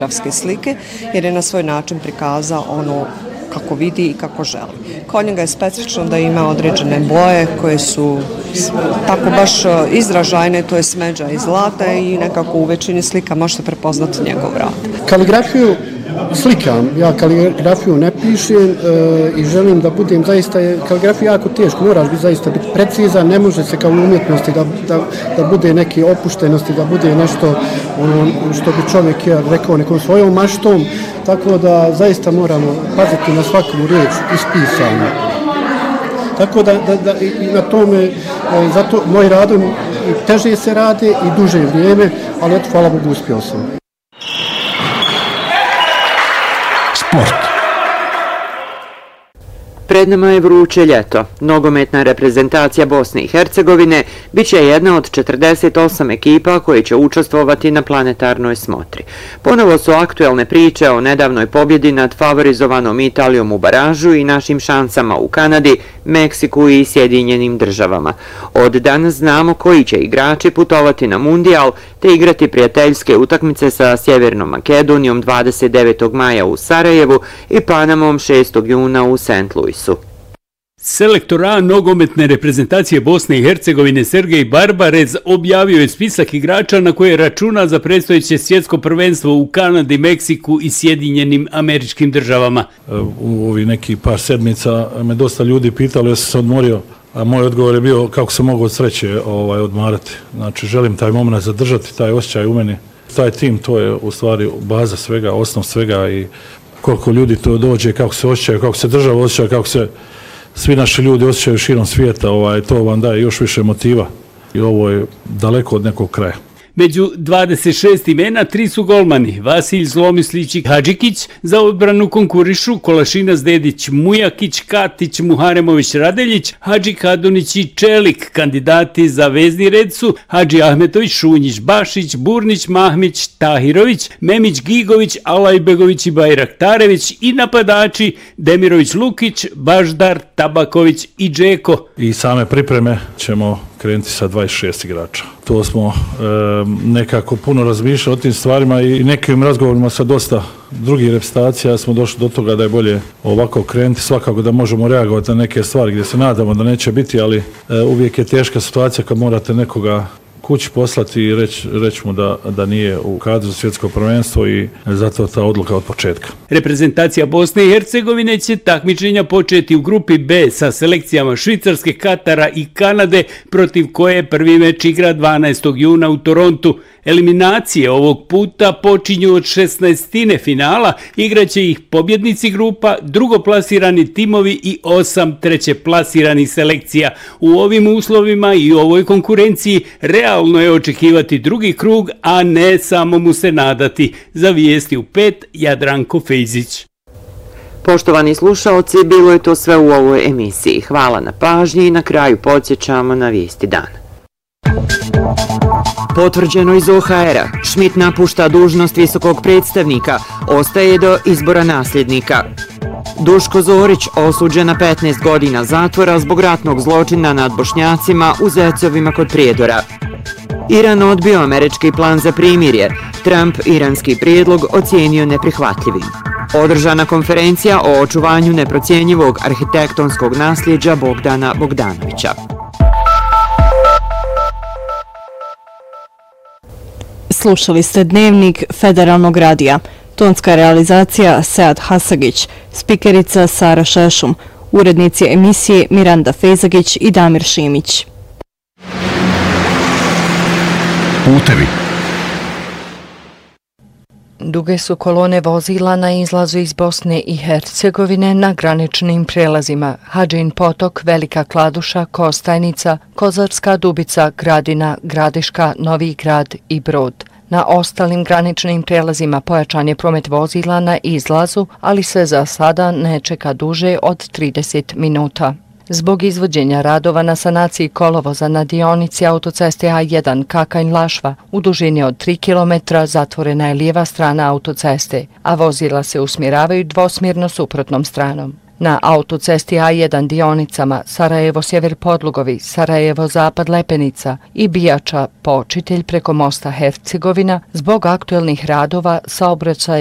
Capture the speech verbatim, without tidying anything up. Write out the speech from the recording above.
fotografske slike, jer je na svoj način prikazao ono kako vidi i kako želi. Kod njega je specifično da ima određene boje koje su tako baš izražajne, to je smeđa i zlata i nekako u većini slika možete prepoznati njegov rad. Kaligrafiju slikam, ja kaligrafiju ne pišem e, i želim da budem zaista, kaligrafija jako teško, moraš biti zaista biti precizan, ne može se kao u umjetnosti da, da, da bude neke opuštenosti, da bude nešto ono, što bi čovjek ja rekao nekom svojom maštom, tako da zaista moramo paziti na svaku riječ ispisanu. Tako da, da, da i na tome, e, zato moj radom teže se rade i duže vrijeme, ali eto, hvala Bogu, uspio sam. Sport. Pred nama je vruće ljeto. Nogometna reprezentacija Bosne i Hercegovine bit će jedna od četrdeset osam ekipa koje će učestvovati na planetarnoj smotri. Ponovo su aktuelne priče o nedavnoj pobjedi nad favorizovanom Italijom u baražu i našim šansama u Kanadi, Meksiku i Sjedinjenim državama. Od danas znamo koji će igrači putovati na Mundijal te igrati prijateljske utakmice sa Sjevernom Makedonijom dvadeset devetog maja u Sarajevu i Panamom šestog juna u Saint Louisu. Selektor A nogometne reprezentacije Bosne i Hercegovine Sergej Barbarez objavio je spisak igrača na koje računa za predstojeće svjetsko prvenstvo u Kanadi, Meksiku i Sjedinjenim Američkim Državama. U ovi neki par sedmica me dosta ljudi pitalo, ja sam se odmorio, a moj odgovor je bio kako se mogu od sreće ovaj, odmarati. Znači, želim taj moment zadržati, taj osjećaj u meni. Taj tim, to je u stvari baza svega, osnov svega i koliko ljudi to dođe, kako se osjećaju, kako se država osjeća, kako se svi naši ljudi osjećaju širom svijeta, ovaj, to vam daje još više motiva i ovo je daleko od nekog kraja. Među dvadeset šest imena tri su golmani, Vasilj Zlomislić i Hadžikić, za odbranu konkurišu Kolašina Zdedić, Mujakić, Katić, Muharemović, Radeljić, Hadži Kadunić i Čelik. Kandidati za vezni red su Hadži Ahmetović, Šunjić, Bašić, Burnić, Mahmić, Tahirović, Memić, Gigović, Alajbegović i Bajraktarević i napadači Demirović, Lukić, Baždar, Tabaković i Džeko. I same pripreme ćemo krenuti sa dvadeset šest igrača. To smo e, nekako puno razmišljali o tim stvarima i nekim razgovorima sa dosta drugih reprezentacija smo došli do toga da je bolje ovako krenuti, svakako da možemo reagovati na neke stvari gdje se nadamo da neće biti, ali e, uvijek je teška situacija kad morate nekoga kući poslati i reći reć mu da, da nije u kadru za svjetsko prvenstvo i zato ta odluka od početka. Reprezentacija Bosne i Hercegovine će takmičenja početi u grupi B sa selekcijama Švicarske, Katara i Kanade, protiv koje prvi meč igra dvanaestog juna u Torontu. Eliminacije ovog puta počinju od šesnaestine finala, igraće ih pobjednici grupa, drugoplasirani timovi i osam trećeplasiranih selekcija. U ovim uslovima i u ovoj konkurenciji realno je očekivati drugi krug, a ne samo mu se nadati. Za Vijesti u pet, Jadranko Fejzić. Poštovani slušaoci, bilo je to sve u ovoj emisiji. Hvala na pažnji i na kraju podsjećamo na vijesti dana. Potvrđeno iz O H R-a, Schmidt napušta dužnost visokog predstavnika, ostaje do izbora nasljednika. Duško Zorić osuđen na petnaest godina zatvora zbog ratnog zločina nad Bošnjacima u Zecovima kod Prijedora. Iran odbio američki plan za primirje, Trump iranski prijedlog ocijenio neprihvatljivim. Održana konferencija o očuvanju neprocjenjivog arhitektonskog nasljeđa Bogdana Bogdanovića. Slušali ste Dnevnik Federalnog radija. Tonska realizacija Sead Hasagić, spikerica Sara Šešum, urednici emisije Miranda Fejzagić i Damir Šimić. Putevi. Duge su kolone vozila na izlazu iz Bosne i Hercegovine na graničnim prelazima Hadžin potok, Velika Kladuša, Kostajnica, Kozarska Dubica, Gradina, Gradiška, Novi Grad i Brod. Na ostalim graničnim prelazima pojačan je promet vozila na izlazu, ali se za sada ne čeka duže od trideset minuta. Zbog izvođenja radova na sanaciji kolovoza na dionici autoceste A jedan Kakanj-Lašva u dužini od tri kilometra zatvorena je lijeva strana autoceste, a vozila se usmjeravaju dvosmjerno suprotnom stranom. Na autocesti A jedan dionicama Sarajevo-Sjever Podlugovi, Sarajevo-Zapad Lepenica i Bijača Počitelj preko mosta Hercegovina zbog aktuelnih radova saobraćaj